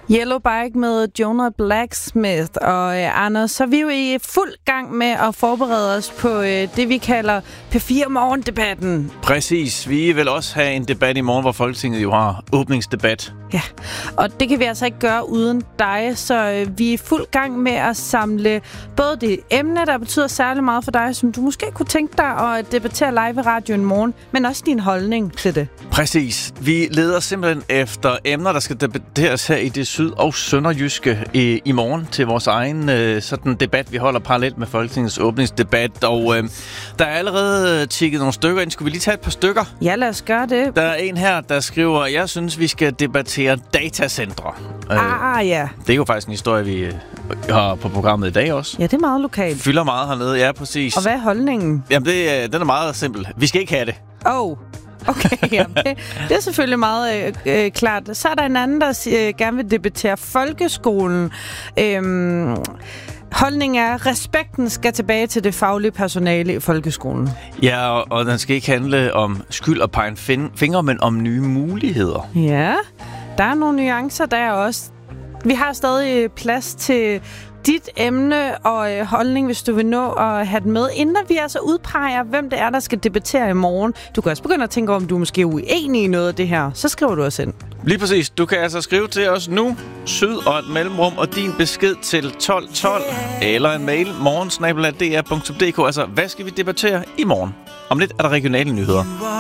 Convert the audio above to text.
Yellow Bike med Jonah Blacksmith og Anders, så er vi jo i fuld gang med at forberede os på det, vi kalder P4 Morgendebatten. Præcis. Vi vil også have en debat i morgen, hvor Folketinget jo har åbningsdebat. Ja, og det kan vi altså ikke gøre uden dig, så vi er i fuld gang med at samle både det emne, der betyder særlig meget for dig, som du måske kunne tænke dig at debattere live i radioen i morgen, men også din holdning til det. Præcis. Vi leder simpelthen efter emner, der skal debatteres her i det syd- og sønderjyske i morgen til vores egen sådan debat, vi holder parallelt med Folketingets åbningsdebat. Og der er allerede tikket nogle stykker ind. Skulle vi lige tage et par stykker? Ja, lad os gøre det. Der er en her, der skriver, jeg synes, vi skal debattere datacentre. Ja. Det er jo faktisk en historie, vi har på programmet i dag også. Ja, det er meget lokalt. Fylder meget hernede, ja, præcis. Og hvad er holdningen? Jamen, den er meget simpel. Vi skal ikke have det. Okay, ja, det er selvfølgelig meget klart. Så er der en anden, der gerne vil debattere folkeskolen. Holdningen er, at respekten skal tilbage til det faglige personale i folkeskolen. Ja, og den skal ikke handle om skyld og pege fingre, men om nye muligheder. Ja, der er nogle nuancer der også. Vi har stadig plads til dit emne og holdning, hvis du vil nå at have det med, inden vi altså udpeger, hvem det er, der skal debattere i morgen. Du kan også begynde at tænke over, om du måske er uenig i noget af det her. Så skriver du os ind. Lige præcis. Du kan altså skrive til os nu, syd og et mellemrum, og din besked til 1212, eller en mail, morgen@dr.dk. Altså, hvad skal vi debattere i morgen? Om lidt er der regionale nyheder.